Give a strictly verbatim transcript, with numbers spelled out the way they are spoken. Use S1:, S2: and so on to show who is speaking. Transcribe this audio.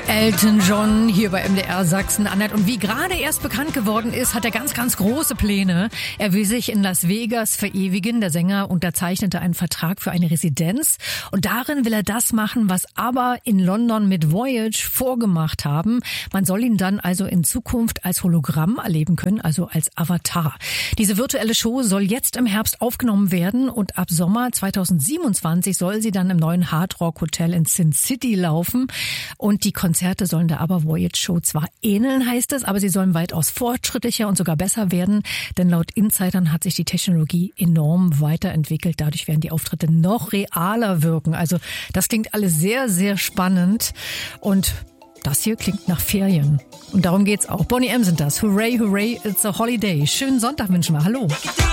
S1: Elton John hier bei M D R Sachsen-Anhalt. Und wie gerade erst bekannt geworden ist, hat er ganz, ganz große Pläne. Er will sich in Las Vegas verewigen. Der Sänger unterzeichnete einen Vertrag für eine Residenz. Und darin will er das machen, was ABBA in London mit Voyage vorgemacht haben. Man soll ihn dann also in Zukunft als Hologramm erleben können, also als Avatar. Diese virtuelle Show soll jetzt im Herbst aufgenommen werden und ab Sommer zweitausendsiebenundzwanzig soll sie dann im neuen Hard Rock Hotel in Sin City laufen. Und die Konzerte sollen der ABBA Voyage Show zwar ähneln, heißt es, aber sie sollen weitaus fortschrittlicher und sogar besser werden, denn laut Insidern hat sich die Technologie enorm weiterentwickelt. Dadurch werden die Auftritte noch realer wirken. Also das klingt alles sehr, sehr spannend und das hier klingt nach Ferien. Und darum geht's auch. Boney M sind das. Hooray, hooray, it's a holiday. Schönen Sonntag wünschen wir. Hallo.